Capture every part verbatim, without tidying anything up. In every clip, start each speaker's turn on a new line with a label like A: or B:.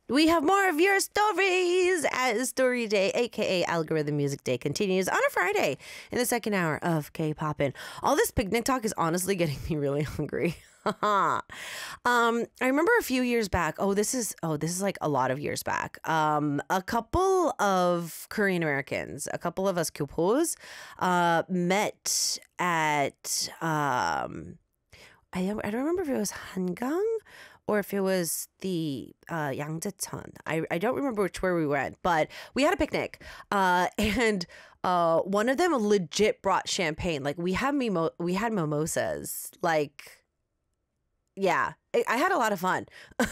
A: We have more of your stories as Story Day, aka Algorithm Music Day, continues on a Friday in the second hour of K-Poppin'. All this picnic talk is honestly getting me really hungry. um, I remember a few years back. Oh, this is oh, this is like a lot of years back. Um, a couple of Korean Americans, a couple of us Kyopos, uh, met at um, I don't, I don't remember if it was Hangang or if it was the uh, Yangjaecheon. I, I don't remember which where we went, but we had a picnic. Uh, and uh, one of them legit brought champagne. Like we had mimo- we had mimosas. Like, yeah, I, I had a lot of fun.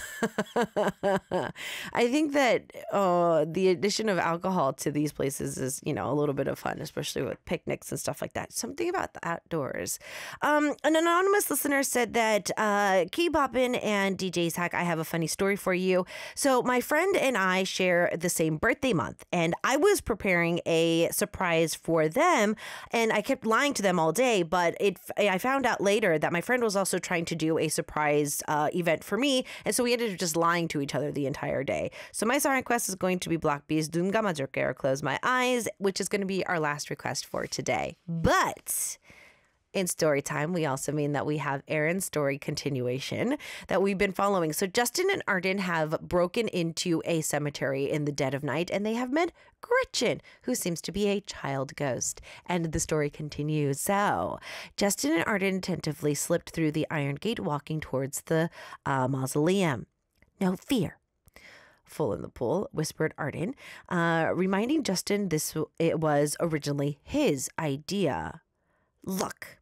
A: I think that uh, the addition of alcohol to these places is, you know, a little bit of fun, especially with picnics and stuff like that. Something about the outdoors. Um, an anonymous listener said that uh, K-Poppin' and D J Hack, I have a funny story for you. So my friend and I share the same birthday month, and I was preparing a surprise for them, and I kept lying to them all day, but it I found out later that my friend was also trying to do a surprise uh, event for me, and so we ended up just lying to each other the entire day. So my song request is going to be Blackbee's 눈 감아줄게, or Close My Eyes, which is going to be our last request for today. But in story time, we also mean that we have Aaron's story continuation that we've been following. So Justin and Arden have broken into a cemetery in the dead of night, and they have met Gretchen, who seems to be a child ghost. And the story continues. So Justin and Arden attentively slipped through the iron gate, walking towards the uh, mausoleum. No fear. Full in the pool, whispered Arden, uh, reminding Justin this it was originally his idea. Look,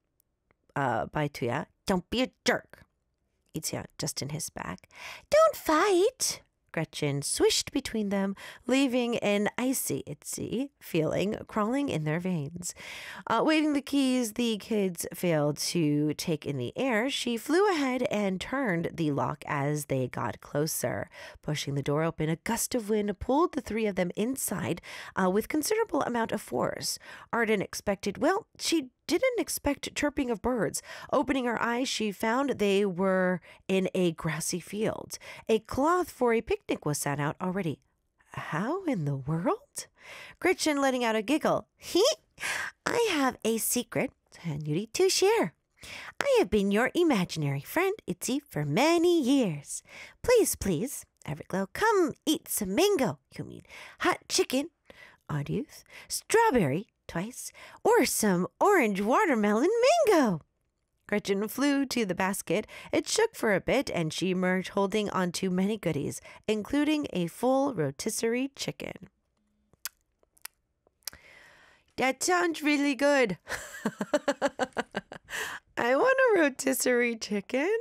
A: uh, by Tuya, don't be a jerk. Itzia, Justin hissed back. Don't fight. Gretchen swished between them, leaving an icy Itzy feeling crawling in their veins. Uh, waving the keys the kids failed to take in the air, she flew ahead and turned the lock as they got closer. Pushing the door open, a gust of wind pulled the three of them inside uh, with considerable amount of force. Arden expected, well, she didn't expect chirping of birds. Opening her eyes, she found they were in a grassy field. A cloth for a picnic was set out already. How in the world? Gretchen letting out a giggle. He, I have a secret to share. I have been your imaginary friend, Itzy, for many years. Please, please, Everglow, come eat some mango. You mean hot chicken? Odd youth. Strawberry. Twice, or some orange watermelon mango. Gretchen flew to the basket. It shook for a bit, and she emerged holding onto many goodies, including a full rotisserie chicken. That sounds really good. I want a rotisserie chicken.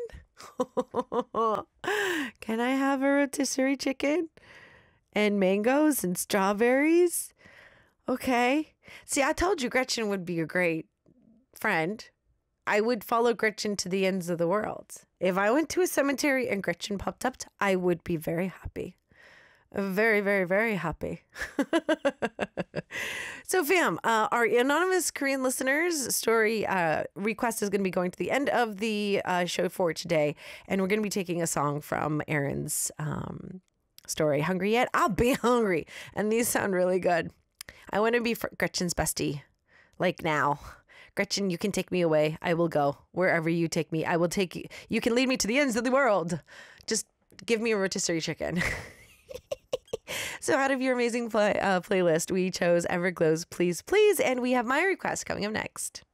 A: Can I have a rotisserie chicken? And mangoes and strawberries? Okay. See, I told you Gretchen would be a great friend. I would follow Gretchen to the ends of the world. If I went to a cemetery and Gretchen popped up, I would be very happy. Very, very, very happy. So, fam, uh, our anonymous Korean listeners' story uh, request is going to be going to the end of the uh, show for today. And we're going to be taking a song from Aaron's um, story. Hungry yet? I'll be hungry. And these sound really good. I want to be Gretchen's bestie, like now. Gretchen, you can take me away. I will go wherever you take me. I will take you. You can lead me to the ends of the world. Just give me a rotisserie chicken. So out of your amazing play, uh, playlist, we chose Everglow's Please Please, and we have my request coming up next.